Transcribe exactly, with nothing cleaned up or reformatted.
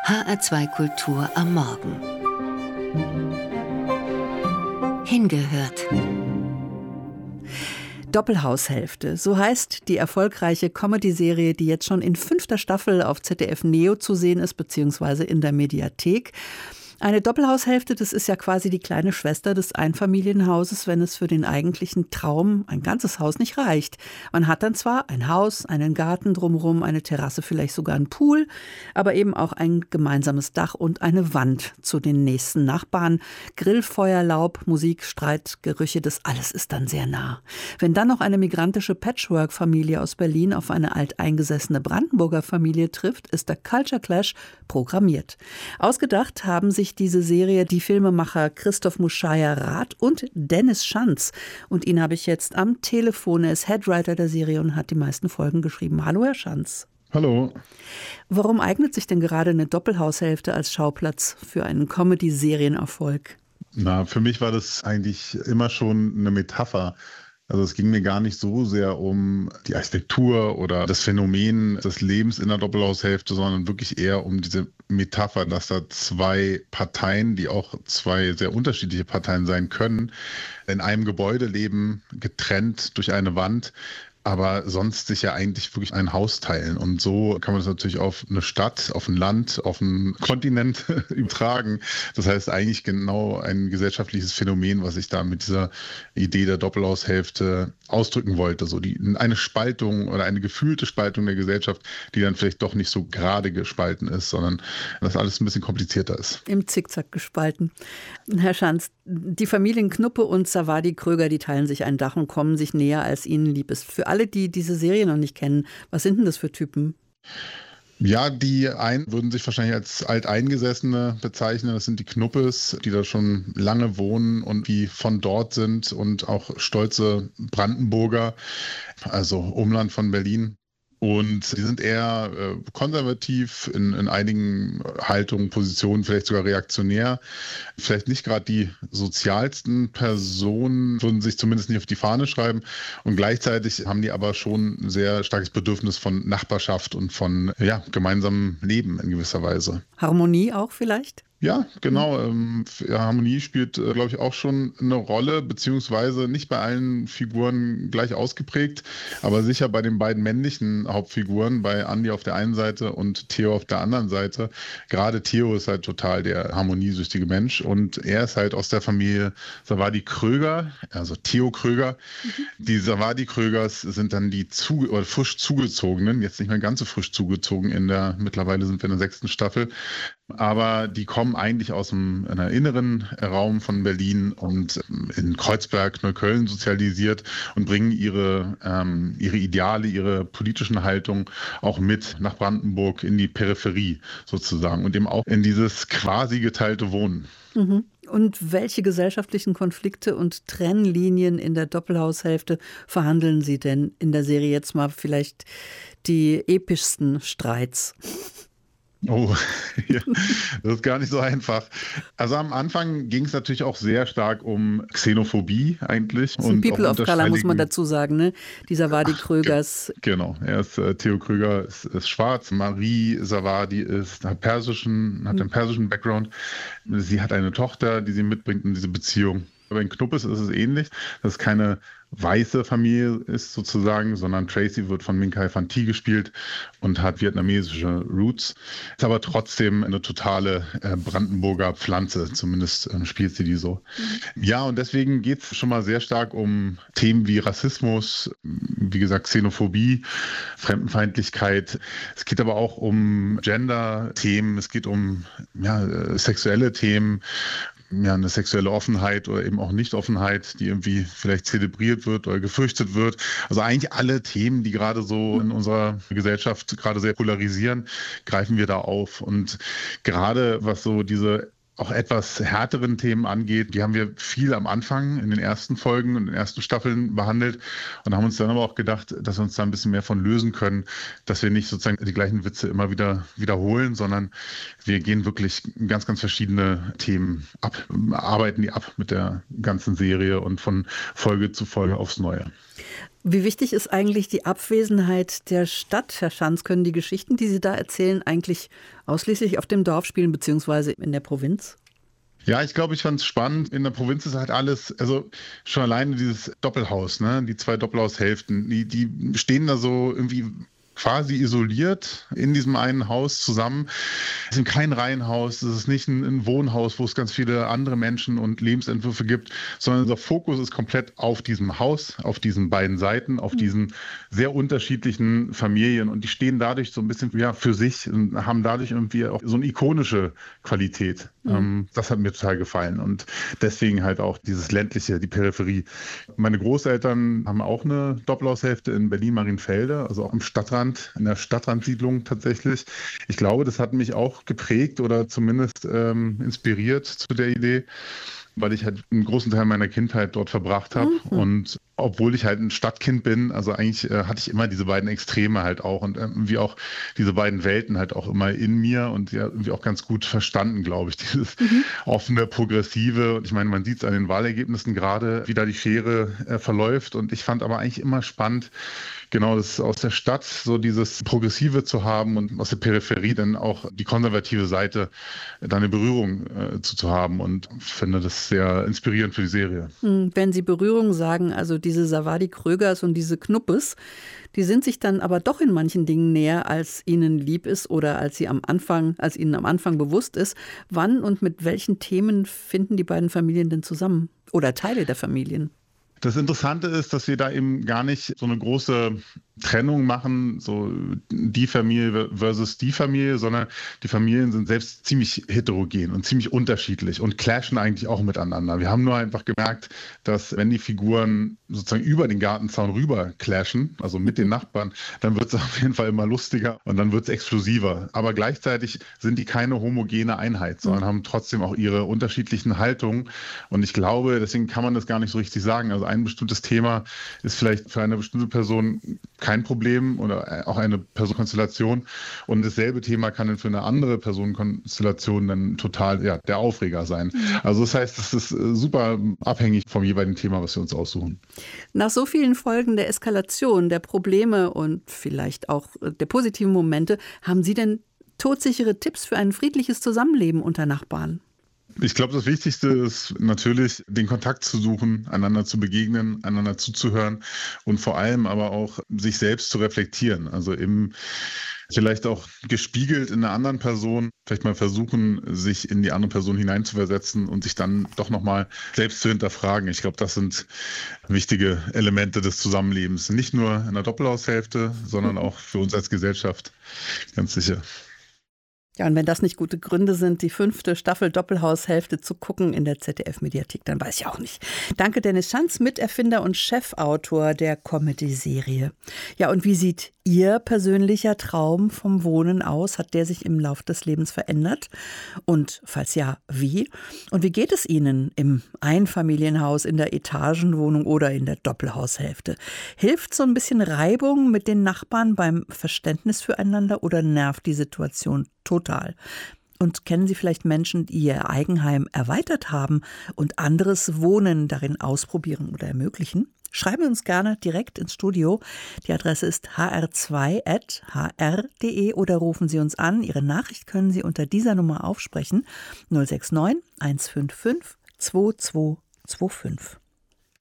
H R zwei Kultur am Morgen. Hingehört. Doppelhaushälfte, so heißt die erfolgreiche Comedy-Serie, die jetzt schon in fünfter Staffel auf Z D F Neo zu sehen ist, beziehungsweise in der Mediathek. Eine Doppelhaushälfte, das ist ja quasi die kleine Schwester des Einfamilienhauses, wenn es für den eigentlichen Traum, ein ganzes Haus, nicht reicht. Man hat dann zwar ein Haus, einen Garten drumherum, eine Terrasse, vielleicht sogar einen Pool, aber eben auch ein gemeinsames Dach und eine Wand zu den nächsten Nachbarn. Grillfeuer, Laub, Musik, Streit, Gerüche, das alles ist dann sehr nah. Wenn dann noch eine migrantische Patchwork-Familie aus Berlin auf eine alteingesessene Brandenburger Familie trifft, ist der Culture Clash programmiert. Ausgedacht haben sich diese Serie die Filmemacher Christoph Muschaya-Rath und Dennis Schanz. Und ihn habe ich jetzt am Telefon. Er ist Headwriter der Serie und hat die meisten Folgen geschrieben. Hallo, Herr Schanz. Hallo. Warum eignet sich denn gerade eine Doppelhaushälfte als Schauplatz für einen Comedy-Serienerfolg? Na, für mich war das eigentlich immer schon eine Metapher. Also es ging mir gar nicht so sehr um die Architektur oder das Phänomen des Lebens in der Doppelhaushälfte, sondern wirklich eher um diese Metapher, dass da zwei Parteien, die auch zwei sehr unterschiedliche Parteien sein können, in einem Gebäude leben, getrennt durch eine Wand, aber sonst sich ja eigentlich wirklich ein Haus teilen. Und so kann man das natürlich auf eine Stadt, auf ein Land, auf einen Kontinent übertragen. Das heißt eigentlich genau ein gesellschaftliches Phänomen, was ich da mit dieser Idee der Doppelhaushälfte ausdrücken wollte. So die, eine Spaltung oder eine gefühlte Spaltung der Gesellschaft, die dann vielleicht doch nicht so gerade gespalten ist, sondern dass alles ein bisschen komplizierter ist. Im Zickzack gespalten. Herr Schanz, die Familien Knuppe und Zawadi Kröger, die teilen sich ein Dach und kommen sich näher, als ihnen lieb ist. Für alle, die diese Serie noch nicht kennen, was sind denn das für Typen? Ja, die einen würden sich wahrscheinlich als Alteingesessene bezeichnen. Das sind die Knuppes, die da schon lange wohnen und die von dort sind und auch stolze Brandenburger, also Umland von Berlin. Und die sind eher äh, konservativ, in, in einigen Haltungen, Positionen, vielleicht sogar reaktionär. Vielleicht nicht gerade die sozialsten Personen, würden sich zumindest nicht auf die Fahne schreiben. Und gleichzeitig haben die aber schon ein sehr starkes Bedürfnis von Nachbarschaft und von ja, gemeinsamem Leben in gewisser Weise. Harmonie auch vielleicht? Ja, genau. Ähm, Harmonie spielt, äh, glaube ich, auch schon eine Rolle, beziehungsweise nicht bei allen Figuren gleich ausgeprägt, aber sicher bei den beiden männlichen Hauptfiguren, bei Andi auf der einen Seite und Theo auf der anderen Seite. Gerade Theo ist halt total der harmoniesüchtige Mensch und er ist halt aus der Familie Zawadi Kröger, also Theo Kröger. Mhm. Die Zawadi Krögers sind dann die zu, oder frisch zugezogenen, jetzt nicht mehr ganz so frisch zugezogen in der, mittlerweile sind wir in der sechsten Staffel, aber die kommen eigentlich aus dem inneren Raum von Berlin und in Kreuzberg, Neukölln sozialisiert und bringen ihre, ähm, ihre Ideale, ihre politischen Haltungen auch mit nach Brandenburg in die Peripherie sozusagen und eben auch in dieses quasi geteilte Wohnen. Mhm. Und welche gesellschaftlichen Konflikte und Trennlinien in der Doppelhaushälfte verhandeln Sie denn in der Serie? Jetzt mal vielleicht die epischsten Streits. Oh, ja, das ist gar nicht so einfach. Also am Anfang ging es natürlich auch sehr stark um Xenophobie eigentlich. Das ist ein People of Color, muss man dazu sagen, ne? Dieser Zawadi Krögers. Genau, er ist äh, Theo Kröger, ist, ist schwarz, Marie Zawadi ist hat persischen, hat einen persischen Background. Sie hat eine Tochter, die sie mitbringt in diese Beziehung. Aber in Knuppes ist es ähnlich, dass es keine weiße Familie ist sozusagen, sondern Tracy wird von Minh Kai Phan Thi gespielt und hat vietnamesische Roots. Ist aber trotzdem eine totale äh, Brandenburger Pflanze, zumindest äh, spielt sie die so. Mhm. Ja, und deswegen geht es schon mal sehr stark um Themen wie Rassismus, wie gesagt Xenophobie, Fremdenfeindlichkeit. Es geht aber auch um Gender-Themen, es geht um ja, äh, sexuelle Themen, ja, eine sexuelle Offenheit oder eben auch Nicht-Offenheit, die irgendwie vielleicht zelebriert wird oder gefürchtet wird. Also eigentlich alle Themen, die gerade so in unserer Gesellschaft gerade sehr polarisieren, greifen wir da auf. Und gerade was so diese auch etwas härteren Themen angeht, die haben wir viel am Anfang in den ersten Folgen und in den ersten Staffeln behandelt und haben uns dann aber auch gedacht, dass wir uns da ein bisschen mehr von lösen können, dass wir nicht sozusagen die gleichen Witze immer wieder wiederholen, sondern wir gehen wirklich ganz, ganz verschiedene Themen ab, arbeiten die ab mit der ganzen Serie und von Folge zu Folge aufs Neue. Wie wichtig ist eigentlich die Abwesenheit der Stadt, Herr Schanz? Können die Geschichten, die Sie da erzählen, eigentlich ausschließlich auf dem Dorf spielen, beziehungsweise in der Provinz? Ja, ich glaube, ich fand es spannend. In der Provinz ist halt alles, also schon alleine dieses Doppelhaus, ne, die zwei Doppelhaushälften, die, die stehen da so irgendwie quasi isoliert in diesem einen Haus zusammen. Es ist kein Reihenhaus, es ist nicht ein, ein Wohnhaus, wo es ganz viele andere Menschen und Lebensentwürfe gibt, sondern unser Fokus ist komplett auf diesem Haus, auf diesen beiden Seiten, auf diesen sehr unterschiedlichen Familien, und die stehen dadurch so ein bisschen ja, für sich und haben dadurch irgendwie auch so eine ikonische Qualität. Mhm. Ähm, das hat mir total gefallen, und deswegen halt auch dieses ländliche, die Peripherie. Meine Großeltern haben auch eine Doppelhaushälfte in Berlin-Marienfelde, also auch im Stadtrand, in der Stadtrandsiedlung tatsächlich. Ich glaube, das hat mich auch geprägt oder zumindest ähm, inspiriert zu der Idee, weil ich halt einen großen Teil meiner Kindheit dort verbracht habe. Mhm. Und obwohl ich halt ein Stadtkind bin, also eigentlich äh, hatte ich immer diese beiden Extreme halt auch und irgendwie auch diese beiden Welten halt auch immer in mir und ja irgendwie auch ganz gut verstanden, glaube ich, dieses mhm. offene, progressive. Und ich meine, man sieht es an den Wahlergebnissen gerade, wie da die Schere äh, verläuft. Und ich fand aber eigentlich immer spannend, genau, das aus der Stadt so dieses Progressive zu haben und aus der Peripherie dann auch die konservative Seite da eine Berührung äh, zu, zu haben, und finde das sehr inspirierend für die Serie. Wenn Sie Berührung sagen, also diese Zawadi-Krögers und diese Knuppes, die sind sich dann aber doch in manchen Dingen näher, als ihnen lieb ist oder als sie am Anfang, als ihnen am Anfang bewusst ist. Wann und mit welchen Themen finden die beiden Familien denn zusammen? Oder Teile der Familien? Das Interessante ist, dass wir da eben gar nicht so eine große Trennung machen, so die Familie versus die Familie, sondern die Familien sind selbst ziemlich heterogen und ziemlich unterschiedlich und clashen eigentlich auch miteinander. Wir haben nur einfach gemerkt, dass wenn die Figuren sozusagen über den Gartenzaun rüber clashen, also mit den Nachbarn, dann wird es auf jeden Fall immer lustiger und dann wird es explosiver. Aber gleichzeitig sind die keine homogene Einheit, sondern haben trotzdem auch ihre unterschiedlichen Haltungen. Und ich glaube, deswegen kann man das gar nicht so richtig sagen. Also ein bestimmtes Thema ist vielleicht für eine bestimmte Person kein Problem oder auch eine Personenkonstellation, und dasselbe Thema kann dann für eine andere Personenkonstellation dann total ja, der Aufreger sein. Also das heißt, es ist super abhängig vom jeweiligen Thema, was wir uns aussuchen. Nach so vielen Folgen der Eskalation, der Probleme und vielleicht auch der positiven Momente, haben Sie denn todsichere Tipps für ein friedliches Zusammenleben unter Nachbarn? Ich glaube, das Wichtigste ist natürlich, den Kontakt zu suchen, einander zu begegnen, einander zuzuhören und vor allem aber auch sich selbst zu reflektieren. Also eben vielleicht auch gespiegelt in einer anderen Person, vielleicht mal versuchen, sich in die andere Person hineinzuversetzen und sich dann doch nochmal selbst zu hinterfragen. Ich glaube, das sind wichtige Elemente des Zusammenlebens. Nicht nur in der Doppelhaushälfte, sondern auch für uns als Gesellschaft, ganz sicher. Ja, und wenn das nicht gute Gründe sind, die fünfte Staffel Doppelhaushälfte zu gucken in der Z D F-Mediathek, dann weiß ich auch nicht. Danke, Dennis Schanz, Miterfinder und Chefautor der Comedy-Serie. Ja, und wie sieht Ihr persönlicher Traum vom Wohnen aus? Hat der sich im Laufe des Lebens verändert? Und falls ja, wie? Und wie geht es Ihnen im Einfamilienhaus, in der Etagenwohnung oder in der Doppelhaushälfte? Hilft so ein bisschen Reibung mit den Nachbarn beim Verständnis füreinander oder nervt die Situation total? Und kennen Sie vielleicht Menschen, die ihr Eigenheim erweitert haben und anderes Wohnen darin ausprobieren oder ermöglichen? Schreiben Sie uns gerne direkt ins Studio. Die Adresse ist h r zwei at h r punkt d e oder rufen Sie uns an. Ihre Nachricht können Sie unter dieser Nummer aufsprechen. null sechs neun eins fünf fünf zwei zwei zwei fünf.